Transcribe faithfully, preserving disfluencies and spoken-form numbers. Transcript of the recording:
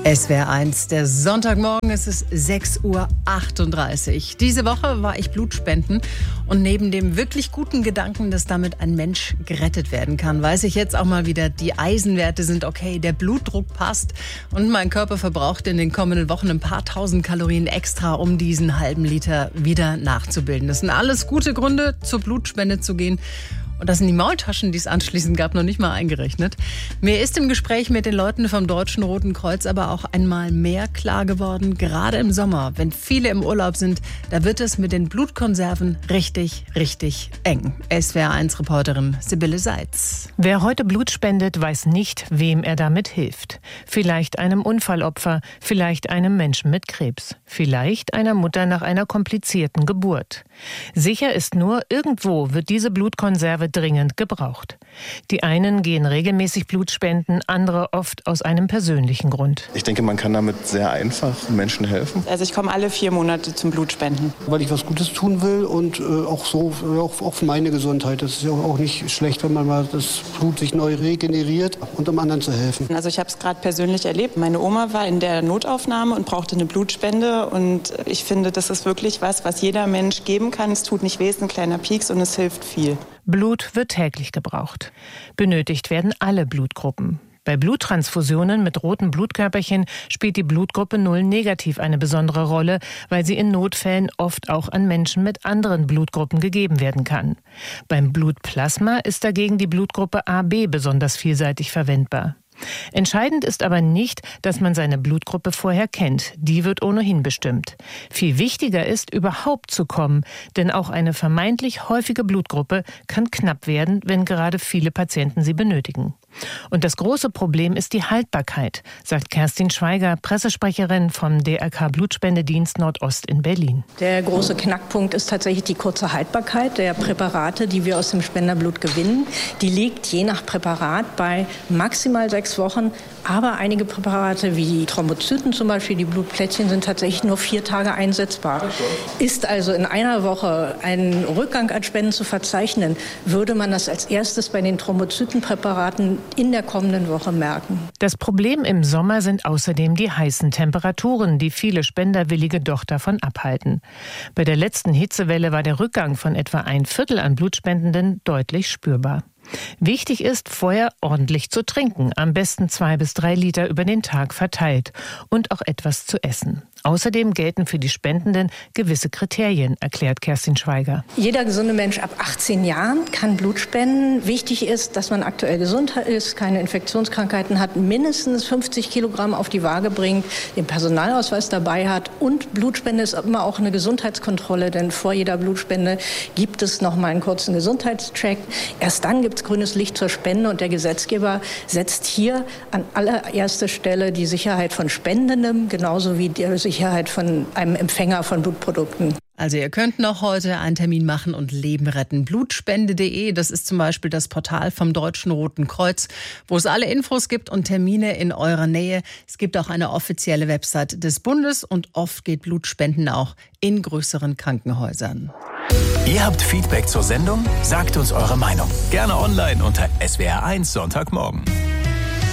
S W R eins, der Sonntagmorgen, es ist sechs Uhr achtunddreißig. Diese Woche war ich Blutspenden und neben dem wirklich guten Gedanken, dass damit ein Mensch gerettet werden kann, weiß ich jetzt auch mal wieder, die Eisenwerte sind okay, der Blutdruck passt und mein Körper verbraucht in den kommenden Wochen ein paar tausend Kalorien extra, um diesen halben Liter wieder nachzubilden. Das sind alles gute Gründe, zur Blutspende zu gehen. Und das sind die Maultaschen, die es anschließend gab, noch nicht mal eingerechnet. Mir ist im Gespräch mit den Leuten vom Deutschen Roten Kreuz aber auch einmal mehr klar geworden, gerade im Sommer, wenn viele im Urlaub sind, da wird es mit den Blutkonserven richtig, richtig eng. S W R eins Reporterin Sibylle Seitz. Wer heute Blut spendet, weiß nicht, wem er damit hilft. Vielleicht einem Unfallopfer, vielleicht einem Menschen mit Krebs, vielleicht einer Mutter nach einer komplizierten Geburt. Sicher ist nur, irgendwo wird diese Blutkonserve dringend gebraucht. Die einen gehen regelmäßig Blut spenden, andere oft aus einem persönlichen Grund. Ich denke, man kann damit sehr einfach Menschen helfen. Also ich komme alle vier Monate zum Blutspenden. Weil ich was Gutes tun will und äh, auch so, auch, auch für meine Gesundheit. Das ist ja auch nicht schlecht, wenn man mal das Blut sich neu regeneriert und um anderen zu helfen. Also ich habe es gerade persönlich erlebt. Meine Oma war in der Notaufnahme und brauchte eine Blutspende. Und ich finde, das ist wirklich was, was jeder Mensch geben kann. Es tut nicht weh, es ist ein kleiner Pieks und es hilft viel. Blut wird täglich gebraucht. Benötigt werden alle Blutgruppen. Bei Bluttransfusionen mit roten Blutkörperchen spielt die Blutgruppe Null negativ eine besondere Rolle, weil sie in Notfällen oft auch an Menschen mit anderen Blutgruppen gegeben werden kann. Beim Blutplasma ist dagegen die Blutgruppe A B besonders vielseitig verwendbar. Entscheidend ist aber nicht, dass man seine Blutgruppe vorher kennt. Die wird ohnehin bestimmt. Viel wichtiger ist, überhaupt zu kommen, denn auch eine vermeintlich häufige Blutgruppe kann knapp werden, wenn gerade viele Patienten sie benötigen. Und das große Problem ist die Haltbarkeit, sagt Kerstin Schweiger, Pressesprecherin vom D R K Blutspendedienst Nordost in Berlin. Der große Knackpunkt ist tatsächlich die kurze Haltbarkeit der Präparate, die wir aus dem Spenderblut gewinnen. Die liegt je nach Präparat bei maximal sechs Wochen. Aber einige Präparate wie die Thrombozyten zum Beispiel, die Blutplättchen, sind tatsächlich nur vier Tage einsetzbar. Ist also in einer Woche ein Rückgang an Spenden zu verzeichnen, würde man das als erstes bei den Thrombozytenpräparaten in der kommenden Woche merken. Das Problem im Sommer sind außerdem die heißen Temperaturen, die viele Spenderwillige doch davon abhalten. Bei der letzten Hitzewelle war der Rückgang von etwa ein Viertel an Blutspendenden deutlich spürbar. Wichtig ist, vorher ordentlich zu trinken, am besten zwei bis drei Liter über den Tag verteilt und auch etwas zu essen. Außerdem gelten für die Spendenden gewisse Kriterien, erklärt Kerstin Schweiger. Jeder gesunde Mensch ab achtzehn Jahren kann Blut spenden. Wichtig ist, dass man aktuell gesund ist, keine Infektionskrankheiten hat, mindestens fünfzig Kilogramm auf die Waage bringt, den Personalausweis dabei hat. Und Blutspende ist immer auch eine Gesundheitskontrolle, denn vor jeder Blutspende gibt es noch mal einen kurzen Gesundheitscheck. Erst dann gibt es grünes Licht zur Spende und der Gesetzgeber setzt hier an allererster Stelle die Sicherheit von Spendendem, genauso wie die Sicherheit von einem Empfänger von Blutprodukten. Also ihr könnt noch heute einen Termin machen und Leben retten. Blutspende punkt de, das ist zum Beispiel das Portal vom Deutschen Roten Kreuz, wo es alle Infos gibt und Termine in eurer Nähe. Es gibt auch eine offizielle Website des Bundes und oft geht Blutspenden auch in größeren Krankenhäusern. Ihr habt Feedback zur Sendung? Sagt uns eure Meinung. Gerne online unter S W R eins Sonntagmorgen.